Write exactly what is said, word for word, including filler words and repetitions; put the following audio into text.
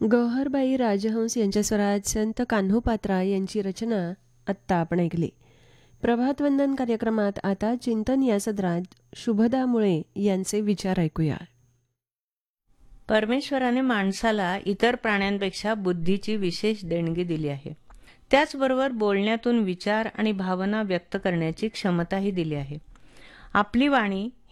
गौहरबाई राजहंस यांच्या स्वरात संत कान्होपात्रा यांची रचना आत्ता आपण ऐकली. प्रभातवंदन कार्यक्रमात आता चिंतन या सदरात शुभदा मुळे यांचे विचार ऐकूया. परमेश्वराने माणसाला इतर प्राण्यांपेक्षा बुद्धीची विशेष देणगी दिली आहे. त्याचबरोबर बोलण्यातून विचार आणि भावना व्यक्त करण्याची क्षमताही दिली आहे. आपली वाणी